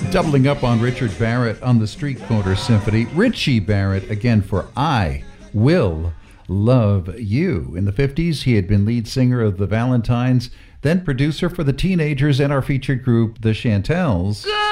Doubling up on Richard Barrett on the Street Corner Symphony, Richie Barrett again for I Will Love You. In the 50s, he had been lead singer of the Valentines, then producer for the Teenagers and our featured group, the Chantels.